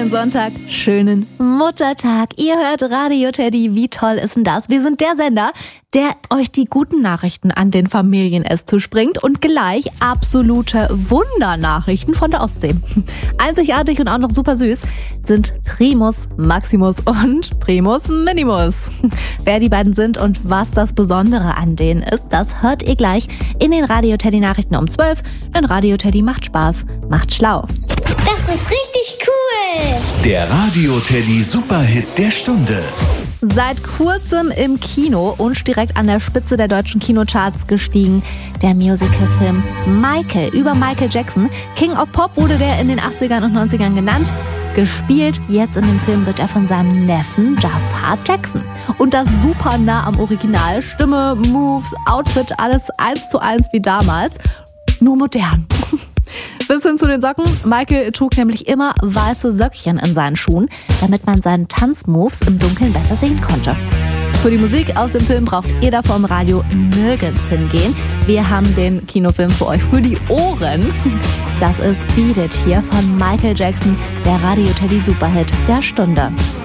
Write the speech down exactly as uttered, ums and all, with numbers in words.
Schönen Sonntag, schönen Muttertag. Ihr hört Radio Teddy. Wie toll ist denn das? Wir sind der Sender, der euch die guten Nachrichten an den Familienesstisch bringt und gleich absolute Wundernachrichten von der Ostsee. Einzigartig und auch noch super süß sind Primus Maximus und Primus Minimus. Wer die beiden sind und was das Besondere an denen ist, das hört ihr gleich in den Radio Teddy Nachrichten um zwölf. Denn Radio Teddy macht Spaß, macht schlau. Das ist richtig cool! Der Radio Teddy Superhit der Stunde. Seit kurzem im Kino und direkt an der Spitze der deutschen Kinocharts gestiegen, der Musicalfilm Michael über Michael Jackson. King of Pop wurde der in den achtzigern und neunzigern genannt. Gespielt, jetzt in dem Film wird er von seinem Neffen Jafar Jackson. Und das super nah am Original. Stimme, Moves, Outfit, alles eins zu eins wie damals. Nur modern. Bis hin zu den Socken. Michael trug nämlich immer weiße Söckchen in seinen Schuhen, damit man seinen Tanzmoves im Dunkeln besser sehen konnte. Für die Musik aus dem Film braucht ihr da vom Radio nirgends hingehen. Wir haben den Kinofilm für euch für die Ohren. Das ist Beat It hier von Michael Jackson, der Radio Teddy Superhit der Stunde.